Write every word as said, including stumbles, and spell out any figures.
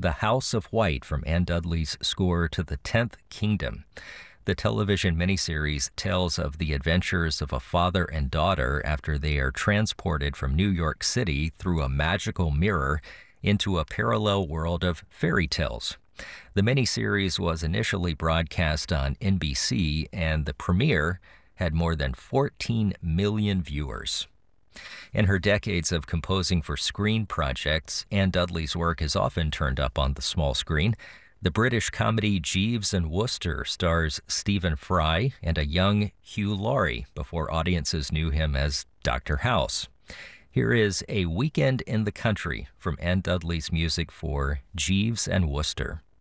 The House of White from Anne Dudley's score to The Tenth Kingdom. The television miniseries tells of the adventures of a father and daughter after they are transported from New York City through a magical mirror into a parallel world of fairy tales. The miniseries was initially broadcast on N B C, and the premiere had more than fourteen million viewers. In her decades of composing for screen projects, Anne Dudley's work is often turned up on the small screen. The British comedy Jeeves and Wooster stars Stephen Fry and a young Hugh Laurie before audiences knew him as Doctor House. Here is A Weekend in the Country from Anne Dudley's music for Jeeves and Wooster.